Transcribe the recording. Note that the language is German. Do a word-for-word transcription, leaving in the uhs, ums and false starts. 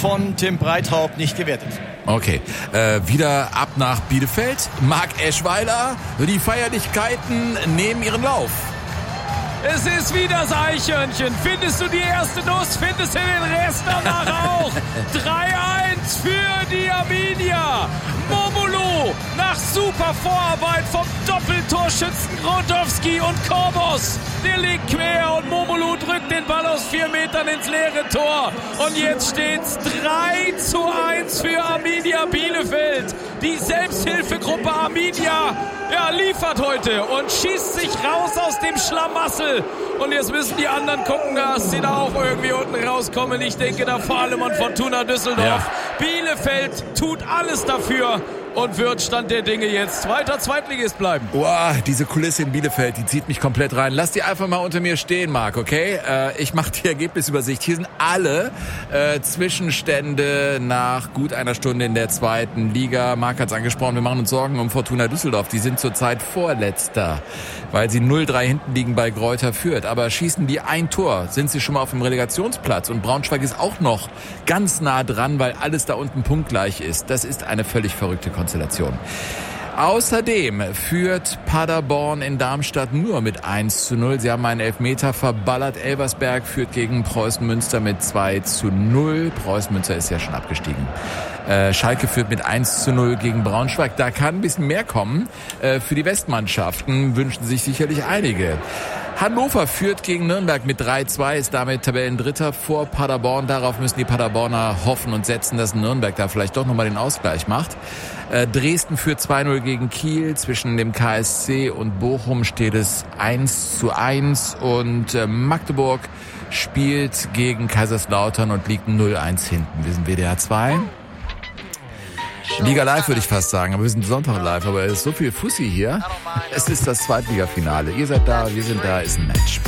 von Tim Breithaupt nicht gewertet. Okay, äh, wieder ab nach Bielefeld. Marc Eschweiler, die Feierlichkeiten nehmen ihren Lauf. Es ist wieder das Eichhörnchen. Findest du die erste Nuss, findest du den Rest danach auch. drei eins für die Arminia. Momolu nach super Vorarbeit vom Doppeltorschützen Grotowski und Korbos. Der legt quer und Momolu drückt den Ball aus vier Metern ins leere Tor. Und jetzt steht's drei zu eins für Arminia Bielefeld. Die Selbsthilfegruppe Arminia ja, liefert heute und schießt sich raus aus dem Schlamassel. Und jetzt müssen die anderen gucken, dass sie da auch irgendwie unten rauskommen. Ich denke da vor allem an Fortuna Düsseldorf. Ja. Bielefeld tut alles dafür und wird Stand der Dinge jetzt zweiter Zweitligist bleiben. Boah, diese Kulisse in Bielefeld, die zieht mich komplett rein. Lass die einfach mal unter mir stehen, Marc, okay? Äh, ich mache die Ergebnisübersicht. Hier sind alle äh, Zwischenstände nach gut einer Stunde in der zweiten Liga. Marc hat's angesprochen, wir machen uns Sorgen um Fortuna Düsseldorf. Die sind zurzeit Vorletzter, weil sie null drei hinten liegen bei Greuther Fürth. Aber schießen die ein Tor, sind sie schon mal auf dem Relegationsplatz. Und Braunschweig ist auch noch ganz nah dran, weil alles da unten punktgleich ist. Das ist eine völlig verrückte Konstellation. Außerdem führt Paderborn in Darmstadt nur mit eins zu null. Sie haben einen Elfmeter verballert. Elversberg führt gegen Preußen Münster mit zwei zu null. Preußen Münster ist ja schon abgestiegen. Äh, Schalke führt mit eins zu null gegen Braunschweig. Da kann ein bisschen mehr kommen. Äh, für die Westmannschaften wünschen sich sicherlich einige. Hannover führt gegen Nürnberg mit drei zu zwei, ist damit Tabellendritter vor Paderborn. Darauf müssen die Paderborner hoffen und setzen, dass Nürnberg da vielleicht doch nochmal den Ausgleich macht. Äh, Dresden führt zwei null gegen Kiel. Zwischen dem K S C und Bochum steht es eins zu eins. Und äh, Magdeburg spielt gegen Kaiserslautern und liegt null eins hinten. Wir sind W D R zwei. Liga live würde ich fast sagen, aber wir sind Sonntag live, aber es ist so viel Fussi hier. Es ist das Zweitligafinale. Ihr seid da, wir sind da, ist ein Match.